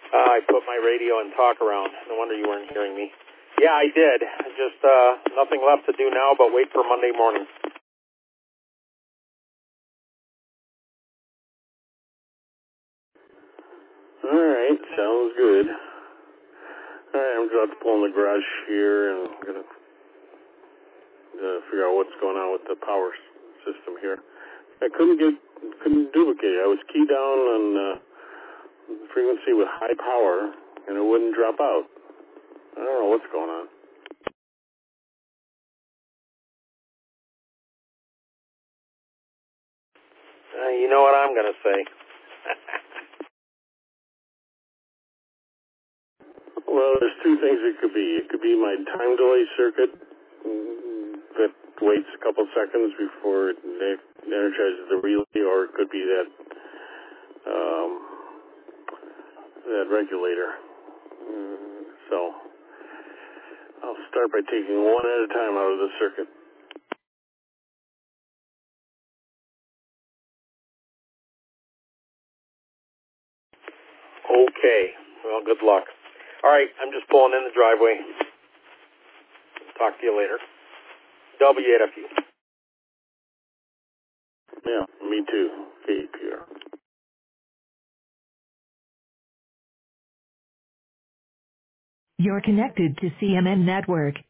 I put my radio and talk around. No wonder you weren't hearing me. Yeah, I did. Just nothing left to do now but wait for Monday morning. All right, sounds good. All right, I'm about to pull in the garage here, and I'm going to figure out what's going on with the power system here. I couldn't duplicate it. I was keyed down on frequency with high power, and it wouldn't drop out. I don't know what's going on. You know what I'm going to say. Well, there's two things it could be. It could be my time delay circuit that waits a couple seconds before it energizes the relay, or it could be that regulator. So I'll start by taking one at a time out of the circuit. Okay. Well, good luck. All right, I'm just pulling in the driveway. Talk to you later. WFU. Yeah, me too. KPR. You're connected to CMN Network.